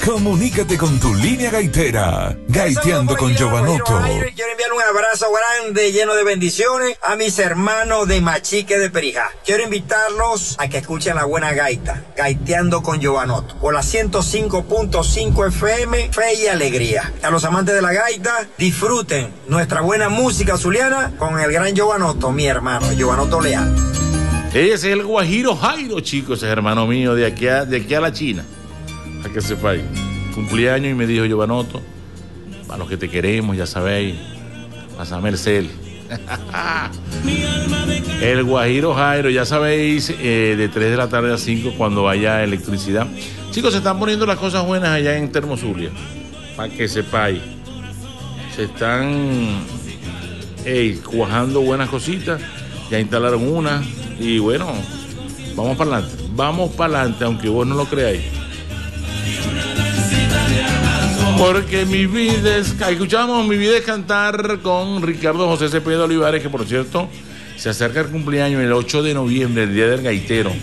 Comunícate con tu línea gaitera, Gaiteando con Giovanotto. Quiero enviar un abrazo grande, lleno de bendiciones, a mis hermanos de Machique de Perijá. Quiero invitarlos a que escuchen la buena gaita, Gaiteando con Giovanotto, por la 105.5 FM, Fe y Alegría. A los amantes de la gaita, disfruten nuestra buena música zuliana con el gran Giovanotto, mi hermano, Giovanotto Leal. Ese es el Guajiro Jairo, chicos, ese es hermano mío de aquí a la China. A que sepáis, cumpleaños y me dijo Giovanotto, para los que te queremos, ya sabéis, pásame el cel. El Guajiro Jairo, ya sabéis, de 3 de la tarde a 5 cuando haya electricidad. Chicos, se están poniendo las cosas buenas allá en Termozulia, para que sepáis. Se están cuajando buenas cositas, ya instalaron una y bueno, vamos para adelante, aunque vos no lo creáis. Porque mi vida es... Escuchamos Mi vida es cantar con Ricardo José Cepeda Olivares, que por cierto se acerca el cumpleaños el 8 de noviembre, el Día del Gaitero.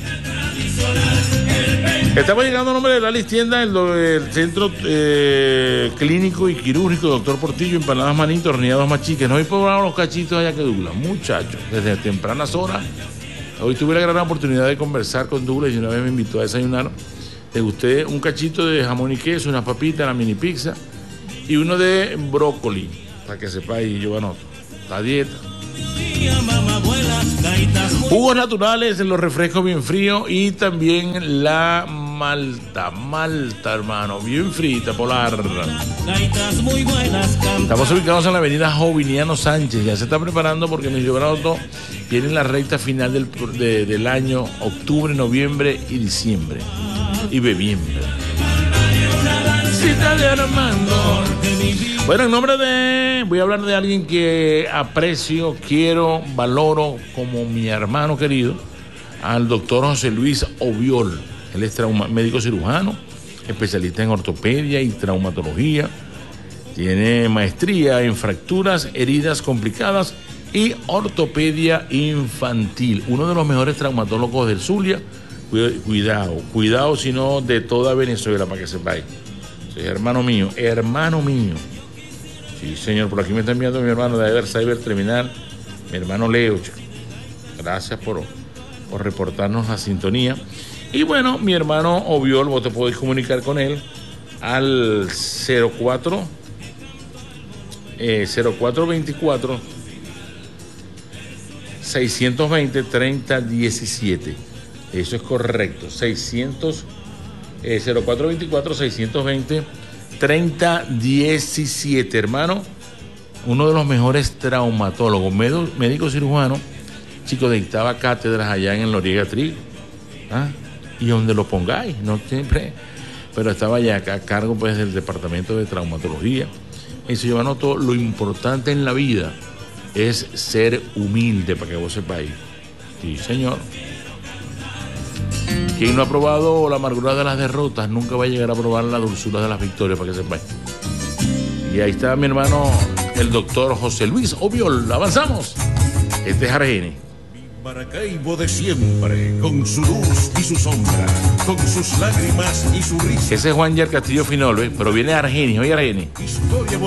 Estamos llegando a nombre de Lalis Tienda, el Centro Clínico y Quirúrgico Doctor Portillo, empanadas Manito, horneados Machiques. No hay probado los cachitos allá que Douglas, muchachos, desde tempranas horas. Hoy tuve la gran oportunidad de conversar con Douglas y una vez me invitó a desayunar. Le gusté un cachito de jamón y queso, una papita, la mini pizza y uno de brócoli, para que sepáis, Giovanotto, la dieta. Jugos naturales, los refrescos bien fríos y también la malta, hermano, bien frita, polar. Estamos ubicados en la avenida Joviniano Sánchez, ya se está preparando porque mi Giovanotto viene en la recta final del año, octubre, noviembre y diciembre. Y bebiembre. Bueno, en nombre de... Voy a hablar de alguien que aprecio, quiero, valoro como mi hermano querido, al doctor José Luis Obiol. Él es médico cirujano, especialista en ortopedia y traumatología. Tiene maestría en fracturas, heridas complicadas y ortopedia infantil. Uno de los mejores traumatólogos del Zulia. Cuidado, sino de toda Venezuela, para que sepáis. Soy hermano mío. Sí, señor, por aquí me está enviando mi hermano de Cyber Terminal, mi hermano Leo. Gracias por reportarnos la sintonía. Y bueno, mi hermano Obiol, vos te podéis comunicar con él al 0424 620 3017. Eso es correcto, 0424 620 3017, hermano. Uno de los mejores traumatólogos, médico cirujano, chico, dictaba cátedras allá en el Noriega Trigo, y donde lo pongáis, no siempre, pero estaba ya a cargo pues del departamento de traumatología. Y se Giovanotto, lo importante en la vida es ser humilde, para que vos sepáis. Sí, señor. Quien no ha probado la amargura de las derrotas nunca va a llegar a probar la dulzura de las victorias, para que sepáis. Y ahí está mi hermano, el doctor José Luis Obiol. Avanzamos. Este es Argeni. Maracaibo de siempre, con su luz y su sombra, con sus lágrimas y su risa. Ese es Juan Yer Castillo Finol, pero viene Argeni. Oye, Argeni. Historia